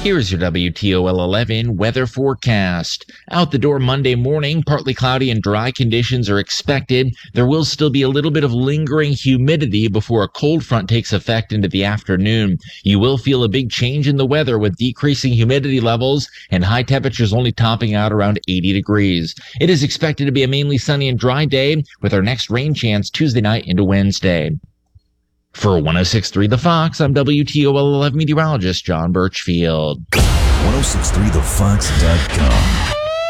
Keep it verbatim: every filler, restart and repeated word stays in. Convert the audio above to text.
Here's your W T O L eleven weather forecast. Out the door Monday morning, partly cloudy and dry conditions are expected. There will still be a little bit of lingering humidity before a cold front takes effect into the afternoon. You will feel a big change in the weather with decreasing humidity levels and high temperatures only topping out around eighty degrees. It is expected to be a mainly sunny and dry day with our next rain chance Tuesday night into Wednesday. For one oh six point three The Fox, I'm W T O L eleven meteorologist John Birchfield. ten sixty-three the fox dot com